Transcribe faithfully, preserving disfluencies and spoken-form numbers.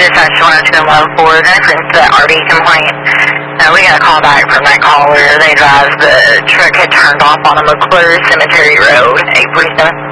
Dispatch one oh two and one oh four, in reference to that R V complaint. Uh, we got a call back from that caller. They advised the truck had turned off on a McClure Cemetery Road, eight forty-seven.